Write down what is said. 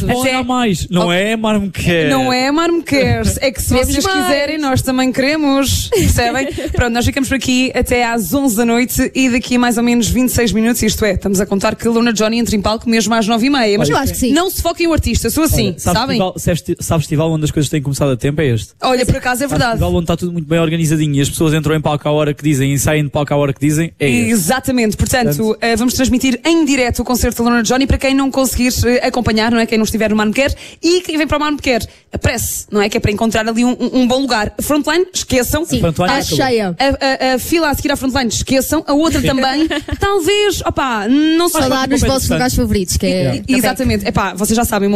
Podem dar mais. Não é Marmoquer. Não é Marmoquer. É que se vocês quiserem, nós também queremos. Percebem? Pronto, nós ficamos por aqui até às 11 da noite e daqui a mais ou menos 26 minutos, isto é, estamos a contar que Luna Johnny entra em palco mesmo às 9h30. Mas eu acho que sim. Não se foquem o artista, sou assim, sabem? Sabe festival onde as coisas têm começado a tempo é este. Olha, por acaso é verdade. Festival onde está tudo muito bem organizadinho e as pessoas entram em palco à hora que dizem e saem de palco à hora que dizem é este. Exatamente, portanto, vamos transmitir em direto o concerto da Luna Johnny para quem não conseguir acompanhar, não é? Quem não estiver no Marmoquer e quem vem para o Marmoquer, apresse, não é? Que é para encontrar ali um bom lugar. Frontline, esqueçam. Sim, está cheia. A fila a seguir à Frontline, esqueçam. A outra também. Talvez, não se falar nos vossos lugares favoritos, que é... Exatamente. Vocês já sabem,